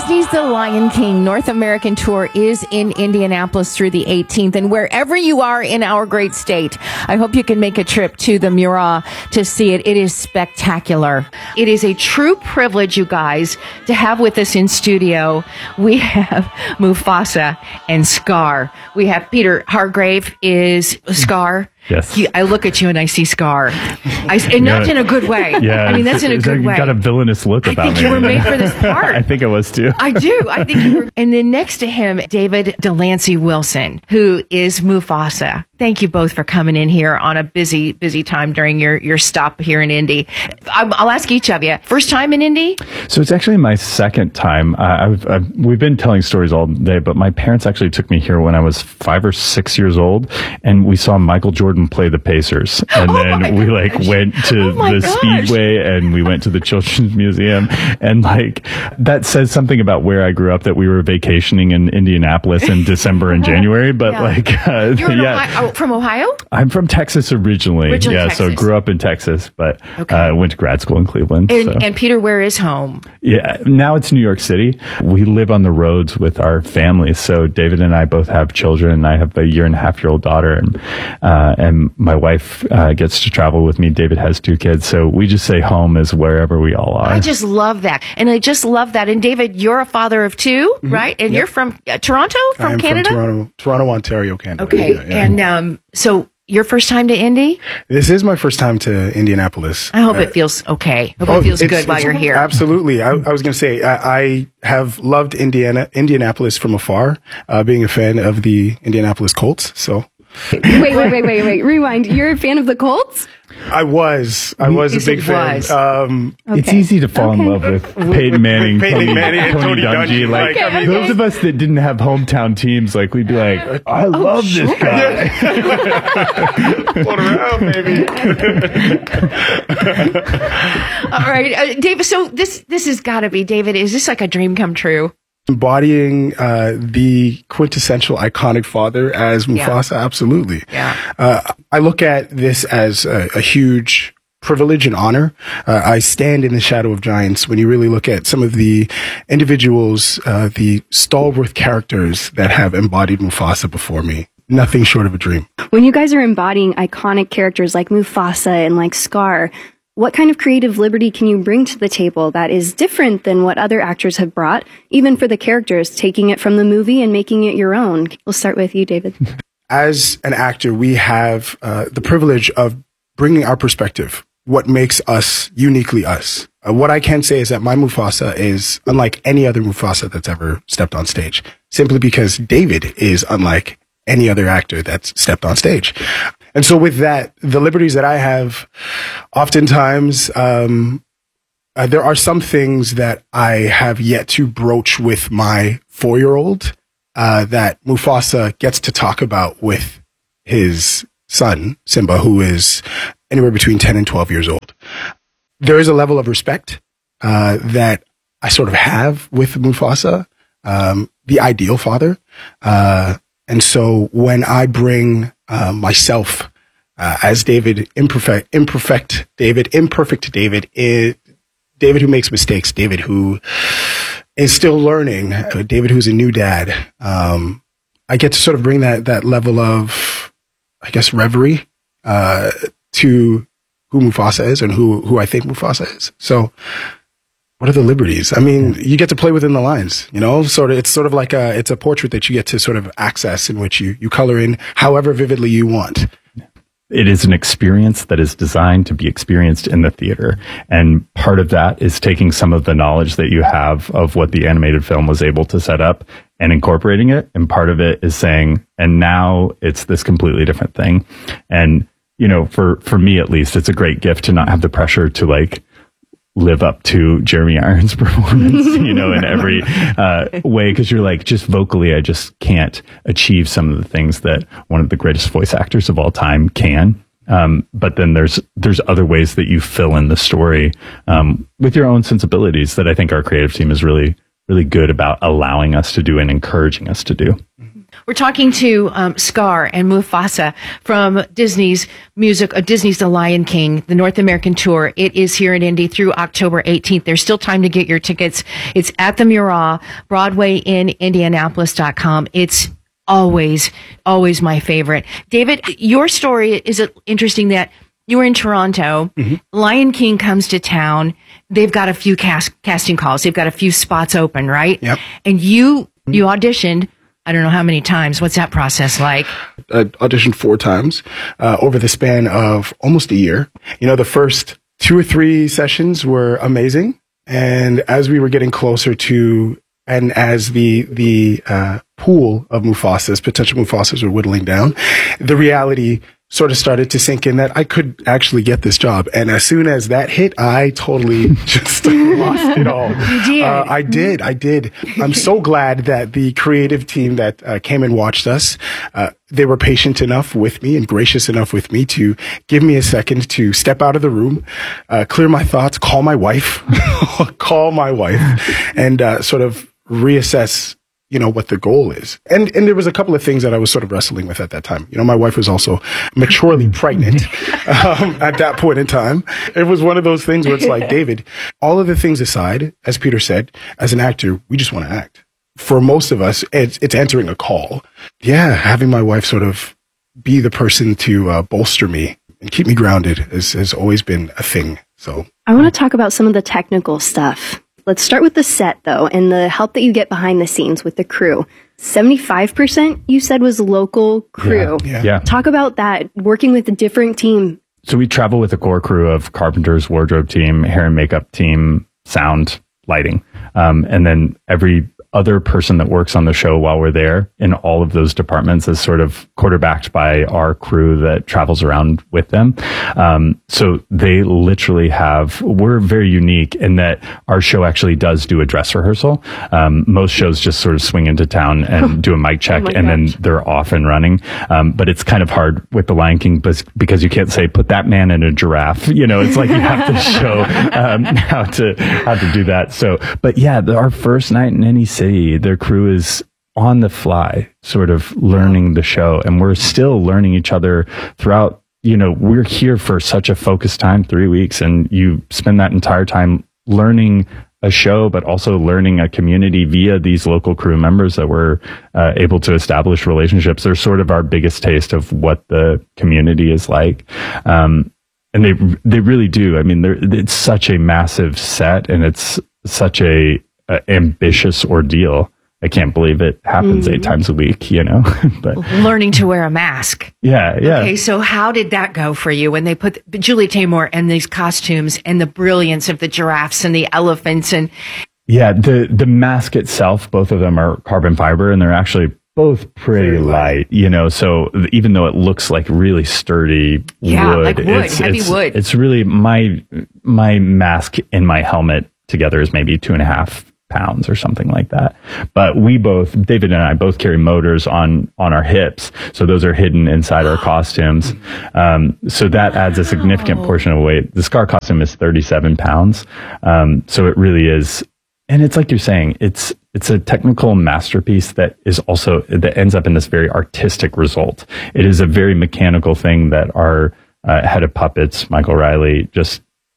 Disney's The Lion King North American Tour is in Indianapolis through the 18th. And wherever you are in our great state, I hope you can make a trip to the Mural to see it. It is spectacular. It is a true privilege, you guys, to have with us in studio. We have Mufasa and Scar. We have Peter Hargrave is Scar. Yes. I look at you and I see Scar. And not in a good way. Yeah. I mean, that's in a good way. You got a villainous look about me. I think you were made for this part. I think I was too. I do. I think you were. And then next to him, David Delancey Wilson, who is Mufasa. Thank you both for coming in here on a busy time during your stop here in Indy. I'll ask each of you, first time in Indy? So it's actually my second time. We've been telling stories all day, but my parents actually took me here when I was 5 or 6 years old, and we saw Michael Jordan play the Pacers. And then we went to the Speedway, and we went to the Children's Museum. And that says something about where I grew up, that we were vacationing in Indianapolis in December and January. But You're from Ohio? I'm from Texas originally. Texas. So grew up in Texas, but went to grad school in Cleveland. And Peter, where is home? Yeah, now it's New York City. We live on the roads with our families. So David and I both have children. I have a 1.5-year-old daughter, and my wife gets to travel with me. David has 2 kids. So we just say home is wherever we all are. I just love that. And I just love that. And David, you're a father of 2, right? And you're from Toronto, from Canada? From Toronto, Ontario, Canada. Okay. Yeah. And so your first time to Indy? This is my first time to Indianapolis. I hope it feels okay. I hope it feels good while you're here. Absolutely. I was going to say, I have loved Indianapolis from afar, being a fan of the Indianapolis Colts. So. Wait. Rewind. You're a fan of the Colts? I was a big fan. It's easy to fall in love with Peyton Manning, Tony Dungy. Those of us that didn't have hometown teams, we'd be like, I love this guy. Float around, baby. All right, David. So this has got to be, David. Is this like a dream come true? Embodying the quintessential iconic father as Mufasa, absolutely. Yeah. I look at this as a huge privilege and honor. I stand in the shadow of giants when you really look at some of the individuals, the stalwart characters that have embodied Mufasa before me. Nothing short of a dream. When you guys are embodying iconic characters like Mufasa and like Scar, what kind of creative liberty can you bring to the table that is different than what other actors have brought, even for the characters, taking it from the movie and making it your own? We'll start with you, David. As an actor, we have the privilege of bringing our perspective, what makes us uniquely us. What I can say is that my Mufasa is unlike any other Mufasa that's ever stepped on stage, simply because David is unlike any other actor that's stepped on stage. And so with that, the liberties that I have, oftentimes, there are some things that I have yet to broach with my 4-year-old, that Mufasa gets to talk about with his son, Simba, who is anywhere between 10 and 12 years old. There is a level of respect, that I sort of have with Mufasa, the ideal father. And so when I bring myself as David, imperfect David, David who makes mistakes, David who is still learning, David who's a new dad, I get to sort of bring that level of, I guess, reverie to who Mufasa is and who I think Mufasa is. So what are the liberties? I mean, you get to play within the lines, it's sort of like it's a portrait that you get to sort of access, in which you color in however vividly you want. It is an experience that is designed to be experienced in the theater. And part of that is taking some of the knowledge that you have of what the animated film was able to set up and incorporating it. And part of it is saying, and now it's this completely different thing. And, for me, at least, it's a great gift to not have the pressure to live up to Jeremy Irons' performance, in every way, because you're just vocally, I just can't achieve some of the things that one of the greatest voice actors of all time can. But then there's other ways that you fill in the story with your own sensibilities that I think our creative team is really, really good about allowing us to do and encouraging us to do. We're talking to Scar and Mufasa from Disney's Disney's The Lion King, the North American tour. It is here in Indy through October 18th. There's still time to get your tickets. It's at the Murat, Broadway in Indianapolis.com. It's always my favorite. David, your story is interesting that you were in Toronto. Mm-hmm. Lion King comes to town. They've got a few casting calls. They've got a few spots open, right? Yep. And you auditioned. I don't know how many times. What's that process like? I auditioned 4 times over the span of almost a year. You know, the first 2 or 3 sessions were amazing. And as we were getting closer to, and as the pool of potential Mufasas were whittling down, the reality sort of started to sink in that I could actually get this job. And as soon as that hit, I totally just lost it all. You did. I did. I'm so glad that the creative team that came and watched us, they were patient enough with me and gracious enough with me to give me a second to step out of the room, clear my thoughts, call my wife, and sort of reassess, you know, what the goal is. And there was a couple of things that I was sort of wrestling with at that time. You know, my wife was also maturely pregnant at that point in time. It was one of those things where it's like, David, all of the things aside, as Peter said, as an actor, we just want to act. For most of us, it's answering a call. Yeah, having my wife sort of be the person to bolster me and keep me grounded has always been a thing. So I want to talk about some of the technical stuff. Let's start with the set, though, and the help that you get behind the scenes with the crew. 75% you said was local crew. Yeah. Talk about that, working with a different team. So we travel with a core crew of carpenters, wardrobe team, hair and makeup team, sound, lighting. And then every other person that works on the show while we're there in all of those departments is sort of quarterbacked by our crew that travels around with them. So they literally we're very unique in that our show actually does do a dress rehearsal. Most shows just sort of swing into town and do a mic check then they're off and running. But it's kind of hard with The Lion King because you can't say, put that man in a giraffe. You know, it's like you have to show how to do that. So, but yeah, our first night in any city, their crew is on the fly, sort of learning the show. And we're still learning each other throughout. You know, we're here for such a focused time, 3 weeks, and you spend that entire time learning a show, but also learning a community via these local crew members that we're able to establish relationships. They're sort of our biggest taste of what the community is like. And they really do. I mean, it's such a massive set, and it's such a ambitious ordeal. I can't believe it happens 8 times a week, you know. But learning to wear a mask. Yeah. Okay, so how did that go for you when they put Julie Taymor and these costumes and the brilliance of the giraffes and the elephants and the mask itself, both of them are carbon fiber, and they're actually both pretty light, you know. So even though it looks like really sturdy wood, like wood, heavy wood. It's really my mask and my helmet together is maybe 2.5 pounds or something like that. But David and I both carry motors on our hips. So those are hidden inside our costumes. So that adds a significant portion of weight. The Scar costume is 37 pounds. So it really is. And it's like you're saying, it's a technical masterpiece that ends up in this very artistic result. It is a very mechanical thing that our head of puppets, Michael Riley, just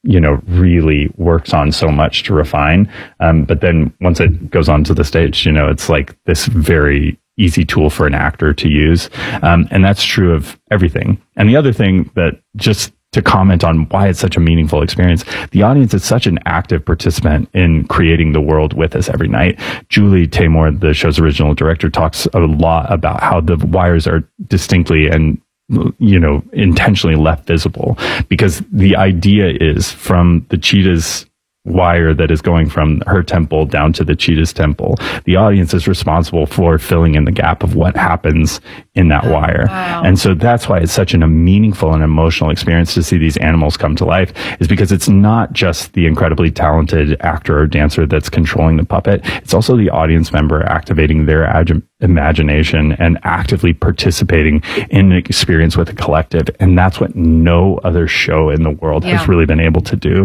really works on so much to refine. But then once it goes onto the stage, it's like this very easy tool for an actor to use. And that's true of everything. And the other thing that just to comment on why it's such a meaningful experience, the audience is such an active participant in creating the world with us every night. Julie Taymor, the show's original director, talks a lot about how the wires are distinctly and intentionally left visible, because the idea is from the cheetah's wire that is going from her temple down to the cheetah's temple, the audience is responsible for filling in the gap of what happens in that wire. Wow. And so that's why it's such a meaningful and emotional experience to see these animals come to life, is because it's not just the incredibly talented actor or dancer that's controlling the puppet. It's also the audience member activating their imagination and actively participating in an experience with a collective. And that's what no other show in the world has really been able to do.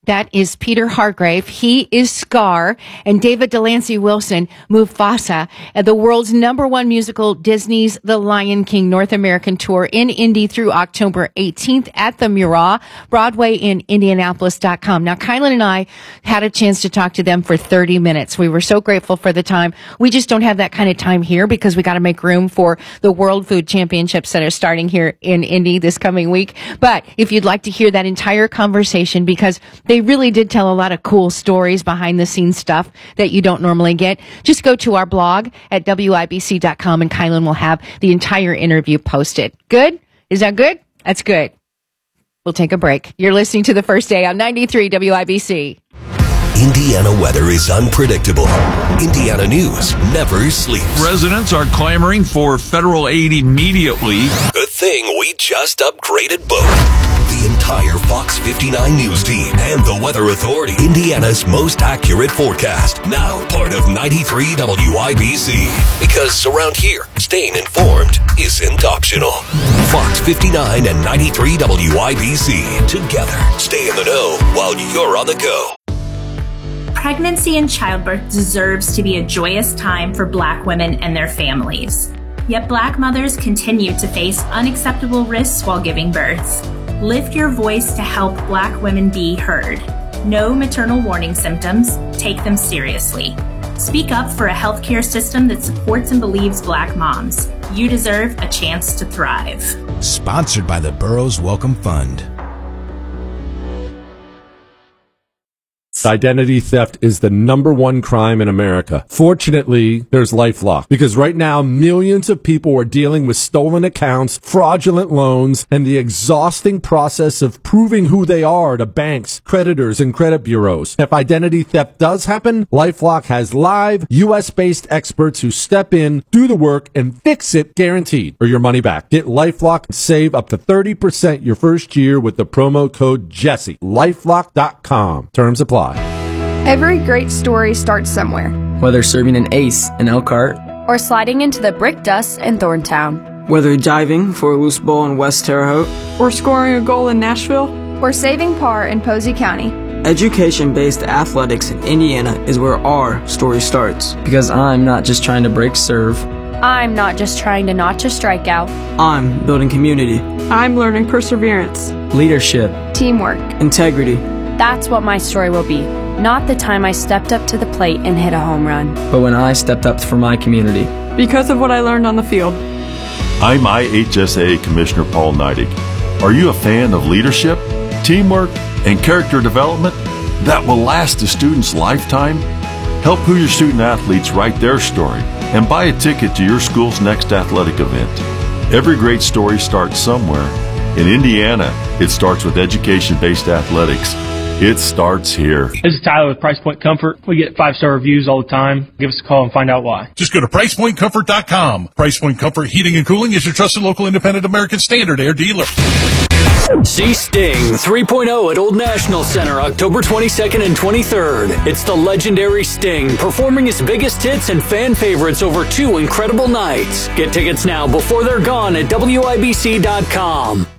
That is Peter Hargrave. He is Scar, and David Delancey Wilson, Mufasa, at the world's #1 musical, Disney's The Lion King North American Tour in Indy through October 18th at the Murat, Broadway in Indianapolis.com. Now, Kylan and I had a chance to talk to them for 30 minutes. We were so grateful for the time. We just don't have that kind of time here because we got to make room for the World Food Championships that are starting here in Indy this coming week. But if you'd like to hear that entire conversation, because they really did tell a lot of cool stories, behind the scenes stuff that you don't normally get, just go to our blog at WIBC.com and Kylan will have the entire interview posted. Good? Is that good? That's good. We'll take a break. You're listening to The First Day on 93 WIBC. Indiana weather is unpredictable. Indiana news never sleeps. Residents are clamoring for federal aid immediately. Good thing we just upgraded both. The entire Fox 59 news team and the Weather Authority. Indiana's most accurate forecast. Now part of 93 WIBC. Because around here, staying informed isn't optional. Fox 59 and 93 WIBC. Together, stay in the know while you're on the go. Pregnancy and childbirth deserves to be a joyous time for Black women and their families. Yet Black mothers continue to face unacceptable risks while giving birth. Lift your voice to help Black women be heard. Know maternal warning symptoms. Take them seriously. Speak up for a healthcare system that supports and believes Black moms. You deserve a chance to thrive. Sponsored by the Burroughs Welcome Fund. Identity theft is the #1 crime in America. Fortunately, there's LifeLock, because right now millions of people are dealing with stolen accounts, fraudulent loans, and the exhausting process of proving who they are to banks, creditors, and credit bureaus. If identity theft does happen, LifeLock has live, US-based experts who step in, do the work, and fix it guaranteed, or your money back. Get LifeLock and save up to 30% your first year with the promo code Jesse. LifeLock.com. Terms apply. Every great story starts somewhere. Whether serving an ace in Elkhart, or sliding into the brick dust in Thorntown. Whether diving for a loose ball in West Terre Haute, or scoring a goal in Nashville, or saving par in Posey County. Education-based athletics in Indiana is where our story starts. Because I'm not just trying to break serve. I'm not just trying to not just strike out. I'm building community. I'm learning perseverance. Leadership. Teamwork. Integrity. That's what my story will be. Not the time I stepped up to the plate and hit a home run. But when I stepped up for my community. Because of what I learned on the field. I'm IHSA Commissioner Paul Neidig. Are you a fan of leadership, teamwork, and character development that will last a student's lifetime? Help Hoosier student athletes write their story and buy a ticket to your school's next athletic event. Every great story starts somewhere. In Indiana, it starts with education-based athletics. It starts here. This is Tyler with Price Point Comfort. We get 5-star reviews all the time. Give us a call and find out why. Just go to PricePointComfort.com. Price Point Comfort Heating and Cooling is your trusted local independent American Standard Air dealer. See Sting 3.0 at Old National Center, October 22nd and 23rd. It's the legendary Sting, performing his biggest hits and fan favorites over 2 incredible nights. Get tickets now before they're gone at WIBC.com.